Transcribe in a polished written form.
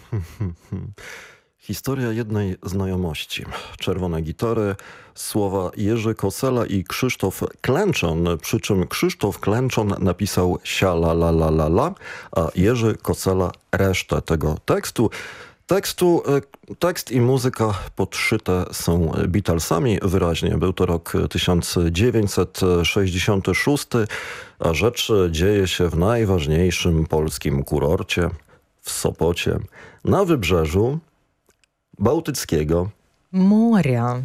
Historia jednej znajomości. Czerwone gitary, słowa Jerzy Kosela i Krzysztof Klęczon, przy czym Krzysztof Klęczon napisał sia la la la la la, a Jerzy Kosela resztę tego tekstu. Tekst i muzyka podszyte są Beatlesami wyraźnie. Był to rok 1966, a rzecz dzieje się w najważniejszym polskim kurorcie, w Sopocie, na wybrzeżu Bałtyckiego Моря.